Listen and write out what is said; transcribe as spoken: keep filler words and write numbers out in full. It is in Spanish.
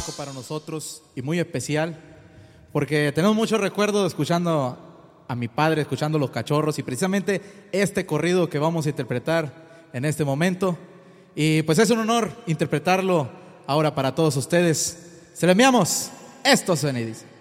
mágico para nosotros y muy especial, porque tenemos muchos recuerdos escuchando a mi padre, escuchando Los Cachorros, y precisamente este corrido que vamos a interpretar en este momento. Y pues es un honor interpretarlo ahora para todos ustedes. Se lo enviamos. Esto suena y dice.